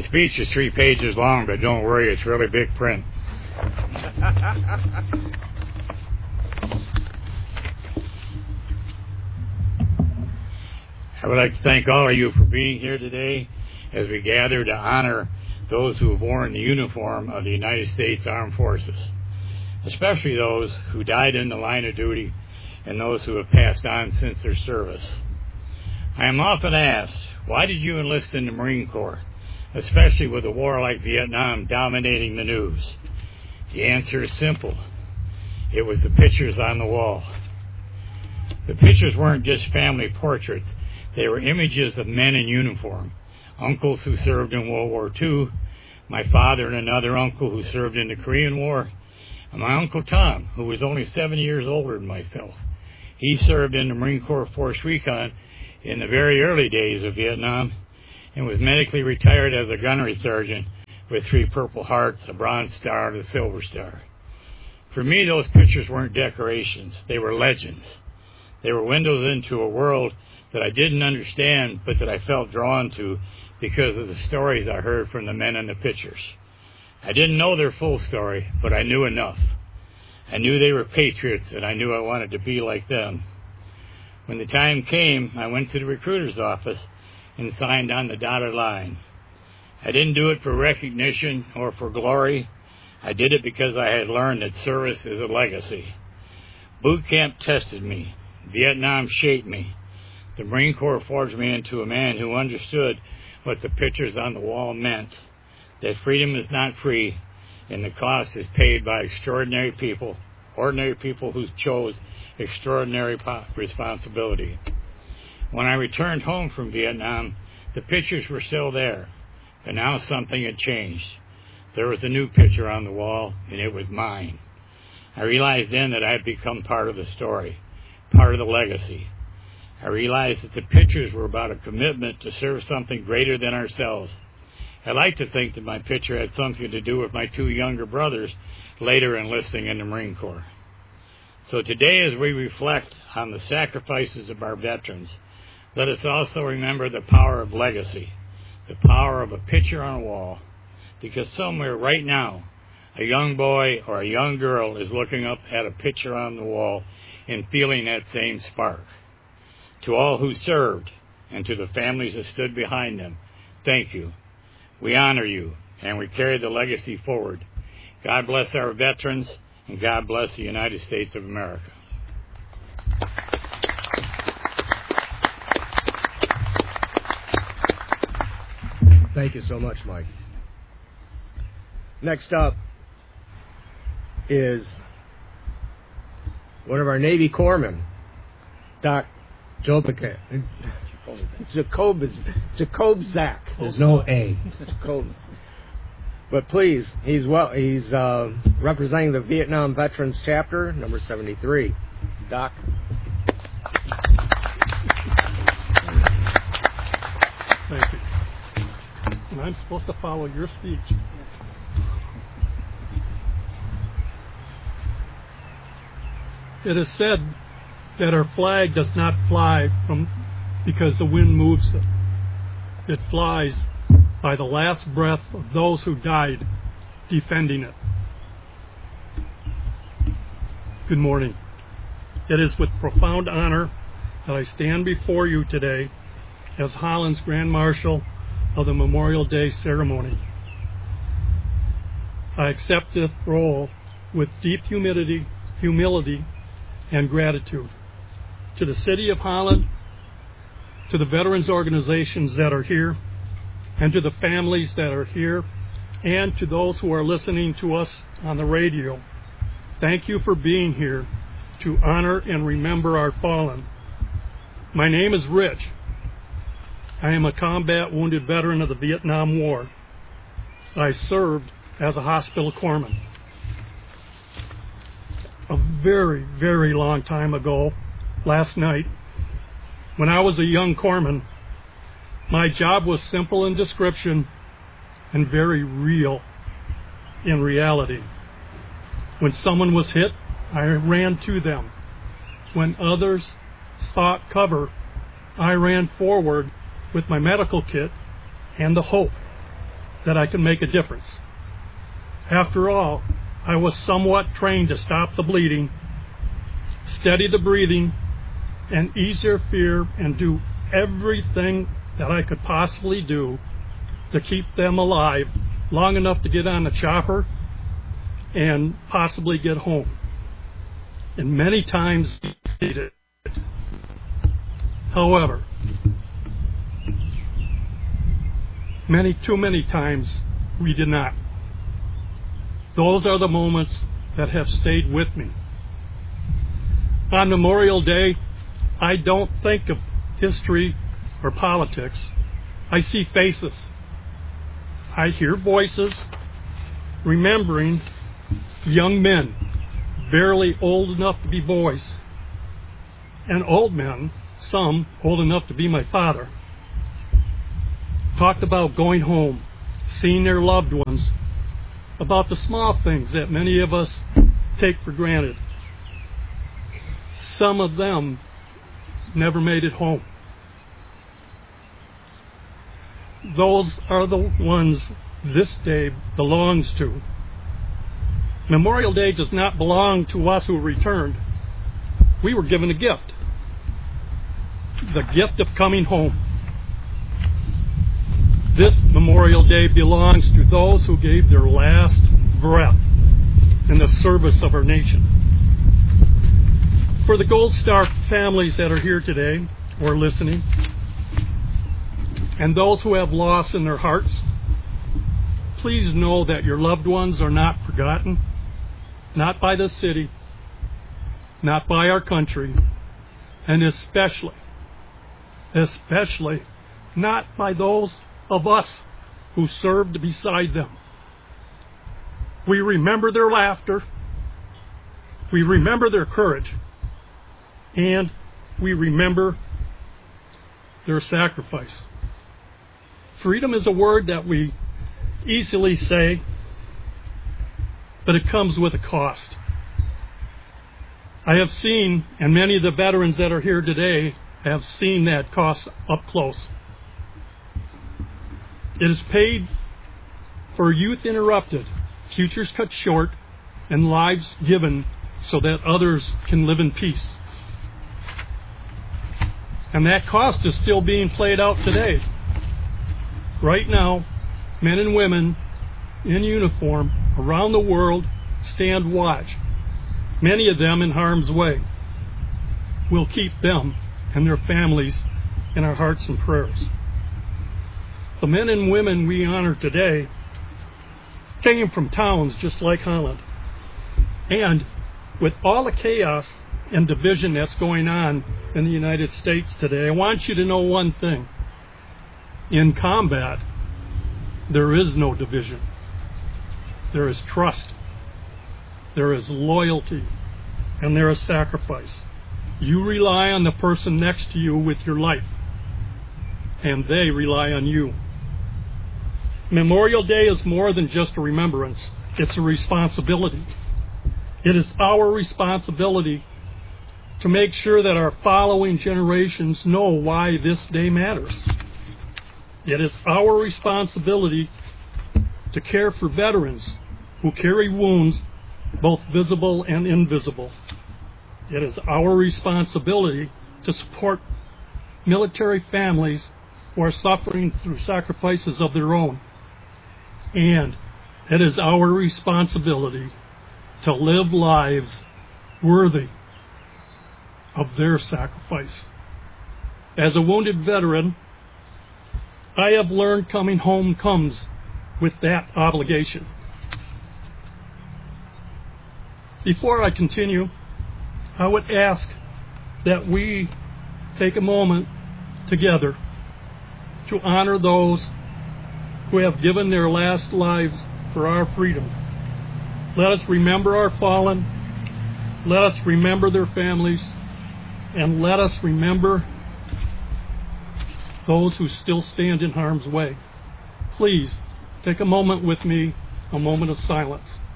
The speech is 3 pages long, but don't worry, it's really big print. I would like to thank all of you for being here today as we gather to honor those who have worn the uniform of the United States Armed Forces, especially those who died in the line of duty and those who have passed on since their service. I am often asked, why did you enlist in the Marine Corps, especially with a war like Vietnam dominating the news? The answer is simple. It was the pictures on the wall. The pictures weren't just family portraits. They were images of men in uniform, uncles who served in World War II, my father and another uncle who served in the Korean War, and my Uncle Tom, who was only 7 years older than myself. He served in the Marine Corps Force Recon in the very early days of Vietnam and was medically retired as a gunnery sergeant with 3 Purple Hearts, a Bronze Star, and a Silver Star. For me, those pictures weren't decorations. They were legends. They were windows into a world that I didn't understand, but that I felt drawn to because of the stories I heard from the men in the pictures. I didn't know their full story, but I knew enough. I knew they were patriots, and I knew I wanted to be like them. When the time came, I went to the recruiter's office and signed on the dotted line. I didn't do it for recognition or for glory. I did it because I had learned that service is a legacy. Boot camp tested me. Vietnam shaped me. The Marine Corps forged me into a man who understood what the pictures on the wall meant, that freedom is not free, and the cost is paid by extraordinary people, ordinary people who chose extraordinary responsibility. When I returned home from Vietnam, the pictures were still there, but now something had changed. There was a new picture on the wall, and it was mine. I realized then that I had become part of the story, part of the legacy. I realized that the pictures were about a commitment to serve something greater than ourselves. I like to think that my picture had something to do with my 2 younger brothers later enlisting in the Marine Corps. So today, as we reflect on the sacrifices of our veterans, let us also remember the power of legacy, the power of a picture on a wall, because somewhere right now, a young boy or a young girl is looking up at a picture on the wall and feeling that same spark. To all who served and to the families that stood behind them, thank you. We honor you, and we carry the legacy forward. God bless our veterans, and God bless the United States of America. Thank you so much, Mike. Next up is one of our Navy corpsmen, Doc Jobzak. There's no A. But please, he's representing the Vietnam Veterans Chapter, number 73. Doc. Thank you. And I'm supposed to follow your speech. It is said that our flag does not fly because the wind moves it. It flies by the last breath of those who died defending it. Good morning. It is with profound honor that I stand before you today as Holland's Grand Marshal of the Memorial Day ceremony. I accept this role with deep humility and gratitude to the City of Holland, to the veterans organizations that are here, and to the families that are here, and to those who are listening to us on the radio. Thank you for being here to honor and remember our fallen. My name is Rich. I am a combat wounded veteran of the Vietnam War. I served as a hospital corpsman. A very, very long time ago, last night, when I was a young corpsman, my job was simple in description and very real in reality. When someone was hit, I ran to them. When others sought cover, I ran forward with my medical kit and the hope that I could make a difference. After all, I was somewhat trained to stop the bleeding, steady the breathing, and ease their fear, and do everything that I could possibly do to keep them alive long enough to get on the chopper and possibly get home. And many times we did it. However, too many times we did not. Those are the moments that have stayed with me. On Memorial Day, I don't think of history or politics. I see faces. I hear voices, remembering young men, barely old enough to be boys, and old men, some old enough to be my father, talked about going home, seeing their loved ones, about the small things that many of us take for granted. Some of them never made it home. Those are the ones this day belongs to. Memorial Day does not belong to us who returned. We were given a gift. The gift of coming home. This Memorial Day belongs to those who gave their last breath in the service of our nation. For the Gold Star families that are here today or listening, and those who have loss in their hearts, please know that your loved ones are not forgotten, not by the city, not by our country, and especially not by those of us who served beside them. We remember their laughter, we remember their courage, and we remember their sacrifice. Freedom is a word that we easily say, but it comes with a cost. I have seen, and many of the veterans that are here today have seen that cost up close. It is paid for youth interrupted, futures cut short, and lives given so that others can live in peace. And that cost is still being played out today. Right now, men and women in uniform around the world stand watch, many of them in harm's way. We'll keep them and their families in our hearts and prayers. The men and women we honor today came from towns just like Holland. And with all the chaos and division that's going on in the United States today, I want you to know one thing. In combat, there is no division. There is trust. There is loyalty. And there is sacrifice. You rely on the person next to you with your life. And they rely on you. Memorial Day is more than just a remembrance. It's a responsibility. It is our responsibility to make sure that our following generations know why this day matters. It is our responsibility to care for veterans who carry wounds, both visible and invisible. It is our responsibility to support military families who are suffering through sacrifices of their own. And it is our responsibility to live lives worthy of their sacrifice. As a wounded veteran, I have learned coming home comes with that obligation. Before I continue, I would ask that we take a moment together to honor those who have given their last lives for our freedom. Let us remember our fallen, let us remember their families, and let us remember those who still stand in harm's way. Please take a moment with me, a moment of silence.